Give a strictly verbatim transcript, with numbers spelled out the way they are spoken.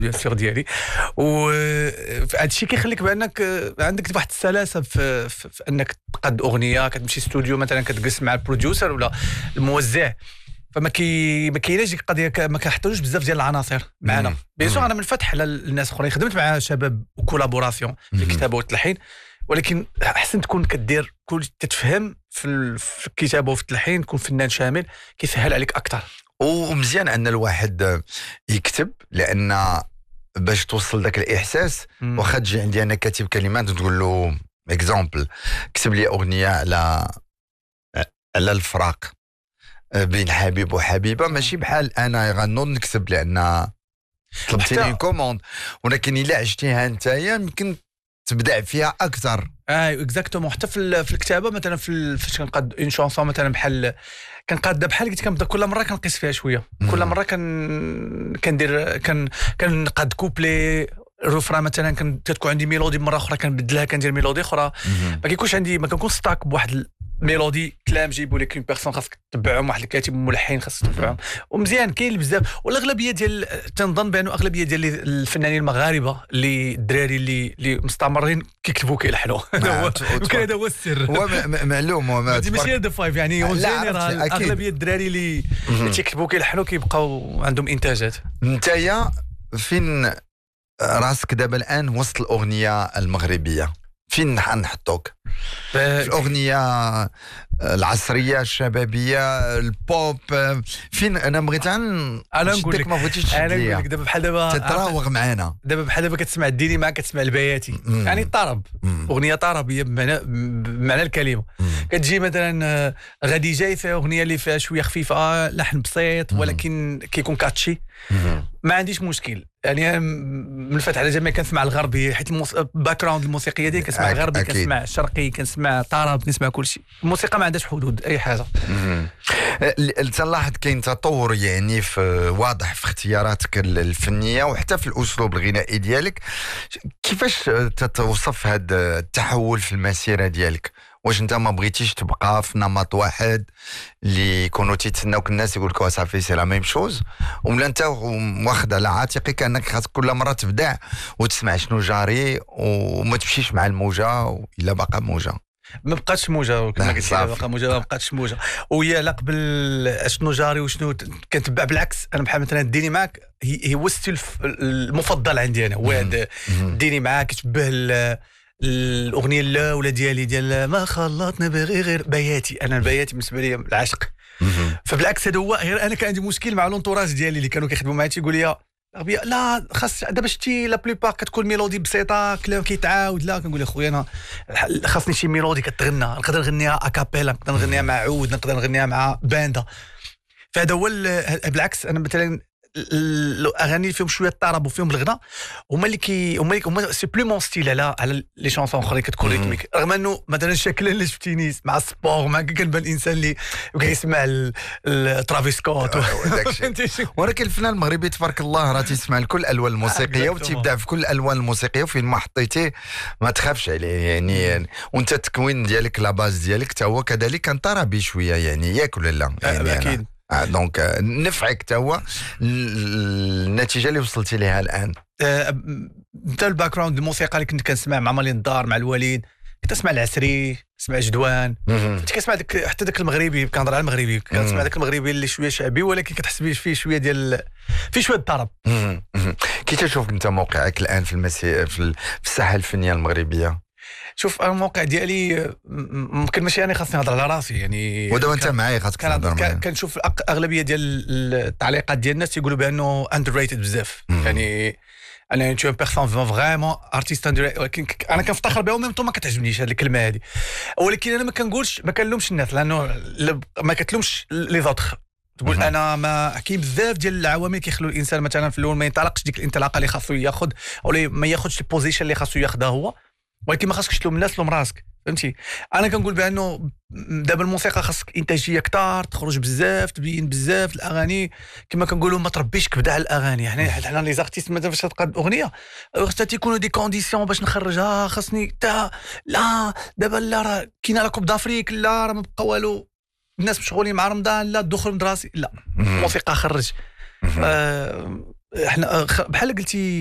بيان سور ديالي. وهذا الشيء كيخليك بانك عندك واحد السلاسه في, في, في انك تقاد اغنيه، كتمشي استوديو مثلا كتجلس مع البروديوسر ولا الموزع، فما كي ما كايناش ديك القضيه، ما كنحتاجوش بزاف ديال العناصر معنا. بيان سور انا من فتح على الناس اخرين، خدمت مع شباب وكولابوراسيون في الكتابه والتلحين، ولكن احسن تكون كدير كل تتفهم في, في الكتابه وفي التلحين، تكون فنان شامل كيسهل عليك اكثر. ومزيان ان الواحد يكتب، لان باش توصل ذاك الاحساس واخا تجي عندي انا كاتب كلمات تقول له اكزامبل كتب لي اغنيه على على الفراق بين حبيب وحبيبه، ماشي بحال انا يغنوا نكتب لان طلبتيني كوموند، ولكن الا عشتيها نتايا يمكن تبدع فيها اكثر. اي اكزاكتومون. حتى في, في الكتابه مثلا في فاش كنقاد اون شونسون مثلا بحال كنقادها بحال قلت كنبدا كل مره كنقيس فيها شويه، كل مره كن كندير كن كنقاد كوبلي روفرا مثلا، كتكون عندي ميلودي مره اخرى كنبدلها كندير ميلودي اخرى، ما كيكونش عندي ما كنكون ستاك بواحد ميلودي كلام جيبوا لك اون بيرسون خاصك تتبعهم، واحد الكاتب ملحن خاصك تتبعهم. ومزيان كاين بزاف، والاغلبيه ديال تنظن بانه اغلبيه ديال الفنانين المغاربه اللي الدراري اللي اللي مستمرين كيكتبوا كيلحنوا، هذا هو يمكن هذا هو السر. هو معلوم ماشي هذا فايف يعني اون جينيرال اغلبيه الدراري اللي تيكتبوا كيلحنوا كيبقاو عندهم انتاجات. نتايا فين راسك دابا الان وسط الاغنيه المغربيه؟ فين نحطوك؟ في الأغنية العصرية الشبابية البوب فين؟ أنا بغيت أنا نقول لك ما بغيتيش تشد أنا نقول لك دابا بحال دابا تتراوغ معانا، دابا بحال دابا كتسمع الديني معاك كتسمع البياتي، مم. يعني الطرب مم. أغنية طربية بمعنى بمعنى الكلمة. مم. كتجي مثلا غادي جاي فيها أغنية اللي فيها شوية خفيفة لحن بسيط ولكن كيكون كاتشي، مم. ما عنديش مشكل. يعني من الفتح على جميع كنسمع الغربي حيت الباك جراوند الموسيقيه ديالي كنسمع غربي كنسمع شرقي كنسمع طرب كنسمع كل شيء. الموسيقى ما عندهاش حدود اي حاجه. تلاحظ كاين تطور يعني في واضح في اختياراتك الفنيه وحتى في الاسلوب الغنائي ديالك. كيفاش تتوصف هذا التحول في المسيره ديالك؟ واش انت ما بغيتيش تبقى في نمط واحد اللي يكونوا تيتسناوك الناس يقول لك صافي سي لا ميم شوز، ولا انت واخد على عاتقك انك خاصك كل مره تبدع وتسمع شنو جاري وما تمشيش مع الموجه الا باقا موجه؟ ما بقاتش موجه كما قلت لك، باقا موجه ما بقاتش موجه. وهي لا قبل شنو جاري وشنو كنتبع، بالعكس انا بحال مثلا ديني معاك هي هو الستيل المفضل عندي انا، هو هذا ديني معاك كتشبه الاغنيه الاولى ديالي ديال ما خلطنا بغي غير بياتي. انا البياتي بالنسبه لي العشق. فبالعكس هذا هو. غير انا كان عندي مشكل مع لونطوراج ديالي اللي كانوا كيخدموا معايا تيقول لي لا خاص دابا شتي لا بليبار كتكون ميلودي بسيطه كلام كيتعاود. لا كنقول اخويا انا خاصني شي ميلودي كتغنى، نقدر نغنيها اكابيلا، نقدر نغنيها مع عود، نقدر نغنيها مع باندا. فهذا هو. بالعكس انا مثلا الاغاني اللي فيهم شويه الطرب وفيهم الغناء هما اللي كي هما اللي هما سي بلو مون ستيل على على لي شونسون اخرين كتكون ريتميك، رغم انه مثلا شكلا اللي شفتيني مع السبور مع كنبان الانسان اللي كيسمع ترافيس سكوت ولكن الفنان المغربي تبارك الله راه تيسمع لكل الالوان الموسيقيه وتيبدع في كل الالوان الموسيقيه، وفين ما حطيتيه ما تخافش عليه يعني. وانت التكوين ديالك لا باز ديالك حتى هو كذلك كان طربي شويه يعني، ياك ولا لا؟ يعني اكيد. دونك نفعك تا هو النتيجه اللي وصلتي ليها الان. انت الباك جراوند الموسيقى اللي كنت كنسمع مع مالين الدار مع الوليد، كنت اسمع العسري، اسمع جدوان، كنت كنسمع داك حتى داك المغربي، كنهضر على المغربي كنسمع داك المغربي اللي شويه شعبي ولكن كتحس به فيه شويه ديال فيه شويه الطرب. كي تشوف انت موقعك الان في المسي في الساحه الفنيه المغربيه؟ شوف الموقع ديالي ممكن ماشي انا خاصني نهضر على راسي يعني، ودابا انت معايا خاصك تهضر معايا. كنشوف اغلبيه ديال التعليقات ديال الناس يقولوا بانه اندر ريتد بزاف يعني. انا انت بيرسون فريمون ارتيست اندر، ولكن انا كنفتخر بها وميم طو ما كتعجبنيش هذه الكلمه هذه، ولكن انا ما كنقولش ما كنلومش الناس لانه ما كتلومش لي زوتر. تقول انا ما كاين بزاف ديال العوامل كيخلوا الانسان مثلا في الاول ما ينطلقش ديك الانطلاقه اللي خاصو ياخذ او ما ياخذش البوزيشن اللي خاصو ياخذها هو، ولكن ما خاصكش تلوم الناس، لوم راسك. فهمتي؟ انا كنقول بانه دابا الموسيقى خاصك انتاجيه كثار، تخرج بزاف، تبين بزاف الاغاني كما كنقولوا ما تربيش كبدا على الاغاني. يعني حنا لي زارتيست مثلا فاش تقاد اغنيه خاصها تيكونوا دي كونديسيون باش نخرجها، خاصني تا لا دابا لا راه كاينه لا كوب دافريك، لا راه ما بقى والو، الناس مشغولين مع رمضان، لا دخل دراسي، لا موسيقى خرج. آه احنا بحال قلتي